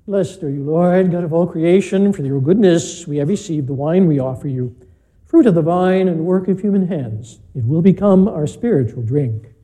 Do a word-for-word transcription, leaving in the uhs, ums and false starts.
Blessed are you, Lord, God of all creation. For your goodness we have received the wine we offer you, fruit of the vine and work of human hands. It will become our spiritual drink.